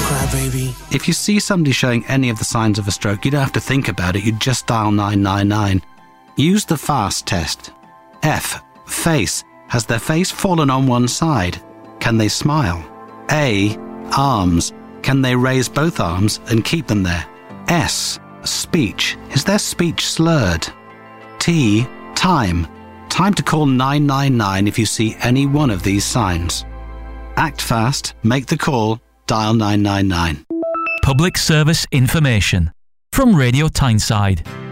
cry, baby. If you see somebody showing any of the signs of a stroke, you don't have to think about it. You just dial 999. Use the FAST test. F. Face. Has their face fallen on one side? Can they smile? A. Arms. Can they raise both arms and keep them there? S. Speech. Is their speech slurred? T. Time. Time to call 999 if you see any one of these signs. Act fast, make the call, dial 999. Public service information from Radio Tyneside.